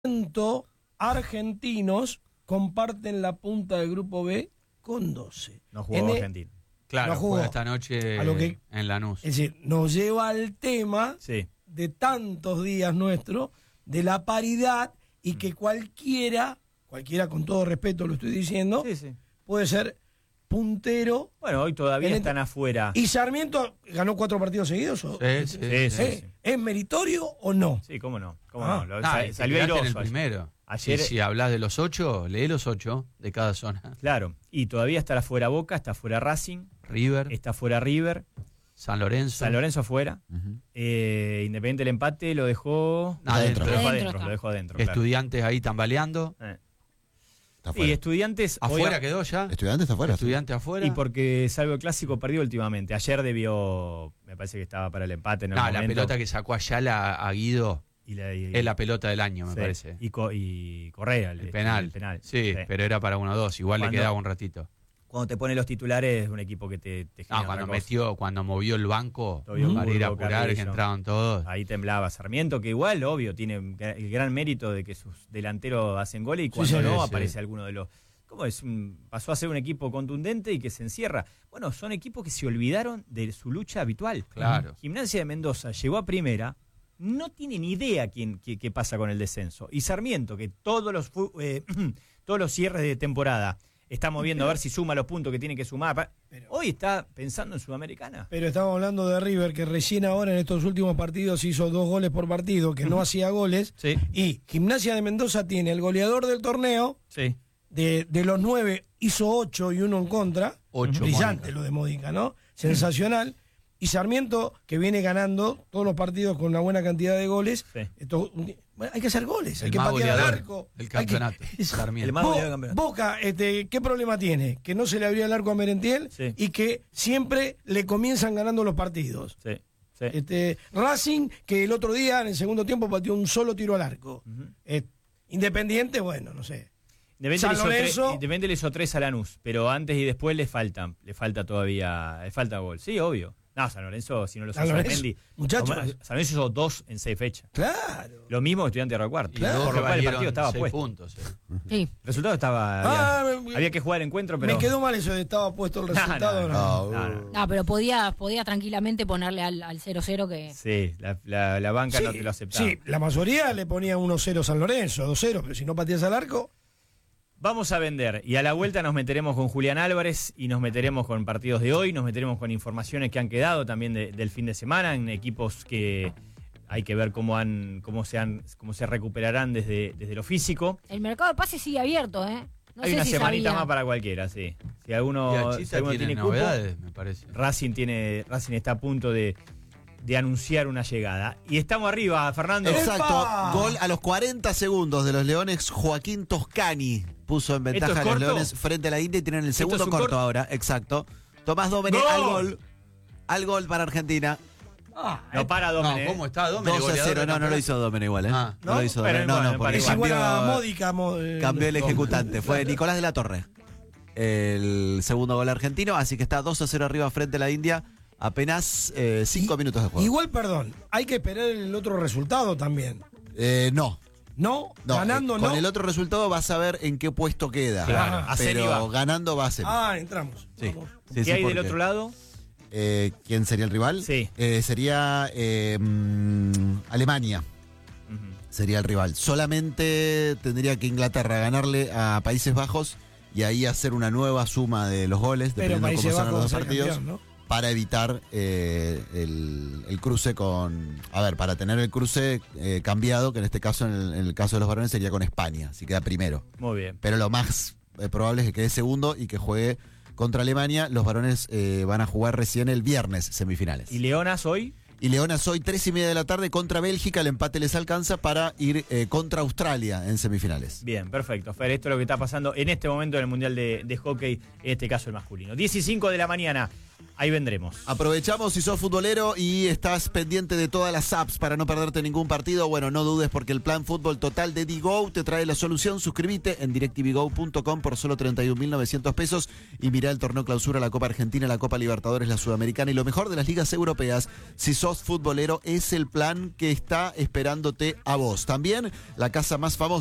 argentinos comparten la punta del grupo B con 12. No jugó Argentina. Claro, no jugó. juega esta noche en Lanús. Es decir, nos lleva al tema de tantos días nuestro, de la paridad y que cualquiera con todo respeto lo estoy diciendo, puede ser puntero. Bueno, hoy todavía están afuera. ¿Y Sarmiento ganó 4 partidos seguidos? Sí. ¿Es meritorio o no? Sí, cómo no. Salió airoso en el primero. Ayer, si hablas de los 8, lee los 8 de cada zona. Claro, y todavía está afuera Boca, está afuera Racing. Está afuera River. San Lorenzo afuera. Independiente el empate lo dejó adentro. Lo dejó adentro. Estudiantes ahí tambaleando. Y Estudiantes afuera quedó ya. Estudiantes afuera. Estudiantes afuera. Y porque salvo el clásico perdió últimamente. Ayer debió, me parece que estaba para el empate en el momento. La pelota que sacó Ayala a Guido es la pelota del año, me parece. Y Correa, el penal. Sí, pero era para 1-2. Igual le quedaba un ratito. Cuando te pone los titulares, es un equipo que te genera cuando movió el banco para ir a apurar, que entraron todos. Ahí temblaba Sarmiento, que igual, obvio, tiene el gran mérito de que sus delanteros hacen goles y cuando aparece alguno de los... ¿Cómo es? Pasó a ser un equipo contundente y que se encierra. Bueno, son equipos que se olvidaron de su lucha habitual. Claro. Gimnasia de Mendoza llegó a primera, no tiene ni idea qué pasa con el descenso. Y Sarmiento, que todos los cierres de temporada... Estamos viendo a ver si suma los puntos que tiene que sumar. Hoy está pensando en Sudamericana. Pero estamos hablando de River, que recién ahora en estos últimos partidos hizo 2 goles por partido, que no hacía goles. Sí. Y Gimnasia de Mendoza tiene el goleador del torneo. Sí. De los 9 hizo 8 y 1 en contra. 8. Brillante Mónica. Lo de Módica, ¿no? Sensacional. Y Sarmiento, que viene ganando todos los partidos con una buena cantidad de goles. Sí. Hay que hacer goles, hay que más patear al goleador arco. del campeonato. Sarmiento. El más goleador del campeonato. Boca, ¿qué problema tiene? Que no se le abría el arco a Merentiel y que siempre le comienzan ganando los partidos. Racing, que el otro día, en el segundo tiempo, pateó un solo tiro al arco. Independiente, bueno, no sé. Independiente le hizo 3 a Lanús, pero antes y después le falta gol. Sí, obvio. No, San Lorenzo, si no lo hizo Mendy. Muchachos. San Lorenzo hizo 2 en 6 fechas. Claro. Lo mismo que Estudiantes de Río Cuarto. Claro. Por lo cual el partido estaba 6 puesto. puntos. Sí. El resultado estaba... Había que jugar el encuentro, pero... Me quedó mal eso de estaba puesto el resultado. No, pero podía tranquilamente ponerle al 0-0 que... Sí, la banca no te lo aceptaba. Sí, la mayoría le ponía 1-0 San Lorenzo, 2-0, pero si no pateas al arco... Vamos a vender y a la vuelta nos meteremos con Julián Álvarez y nos meteremos con partidos de hoy, nos meteremos con informaciones que han quedado también del fin de semana en equipos que hay que ver cómo se recuperarán desde lo físico. El mercado de pases sigue abierto, ¿eh? No hay sé una si semanita sabía. más para cualquiera, sí. Si alguno tiene novedades, cupo, me parece. Racing está a punto de anunciar una llegada. Y estamos arriba, Fernando. Exacto. ¡Epa! Gol a los 40 segundos de los Leones. Joaquín Toscani puso en ventaja a los Leones frente a la India y tienen el segundo corto ahora. Exacto. Tomás Domenech al gol para Argentina. No para Domenech. ¿Cómo está Domenech? 2-0. No lo hizo Domenech igual, ¿eh? ¿no? No lo hizo Pero Domenech. igual, No, porque Es igual a Módica. cambió el ejecutante. Fue Nicolás de la Torre el segundo gol argentino. Así que está 2-0 arriba frente a la India. Apenas 5 minutos de juego. Igual, perdón, hay que esperar el otro resultado también. No. ¿No? No, Ganando, con ¿no? el otro resultado vas a ver en qué puesto queda. Claro, a serie pero va. ganando va a ser. Entramos. Sí. Vamos. Sí, ¿Qué hay del porque, otro lado? ¿quién sería el rival? Sí. Sería Alemania. Sería el rival. Solamente tendría que Inglaterra ganarle a Países Bajos y ahí hacer una nueva suma de los goles, Pero dependiendo de Países cómo son los Bajos dos va a ser partidos, campeón, ¿no? para evitar el cruce con... A ver, para tener el cruce cambiado, que en este caso, en el caso de los varones, sería con España, si queda primero. Muy bien. Pero lo más probable es que quede segundo y que juegue contra Alemania. Los varones van a jugar recién el viernes semifinales. ¿Y Leonas hoy? Y Leonas hoy 3:30 de la tarde contra Bélgica. El empate les alcanza para ir contra Australia en semifinales. Bien, perfecto. Fer, esto es lo que está pasando en este momento en el Mundial de Hockey, en este caso el masculino. 10:05 de la mañana. ahí vendremos. Aprovechamos si sos futbolero y estás pendiente de todas las apps para no perderte ningún partido. Bueno, no dudes porque el plan fútbol total de Digo te trae la solución. Suscríbete en directvgo.com por solo 31.900 pesos y mirá el torneo clausura, la Copa Argentina, la Copa Libertadores, la Sudamericana y lo mejor de las ligas europeas. Si sos futbolero, es el plan que está esperándote a vos. También la casa más famosa